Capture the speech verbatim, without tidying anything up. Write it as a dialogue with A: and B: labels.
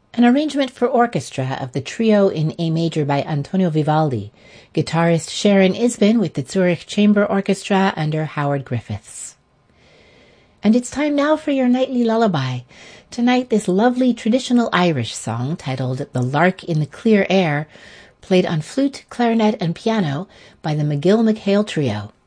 A: An arrangement for orchestra of the Trio in A Major by Antonio Vivaldi, guitarist Sharon Isbin with the Zurich Chamber Orchestra under Howard Griffiths. And it's time now for your nightly lullaby. Tonight, this lovely traditional Irish song titled The Lark in the Clear Air, played on flute, clarinet, and piano by the McGill-McHale Trio.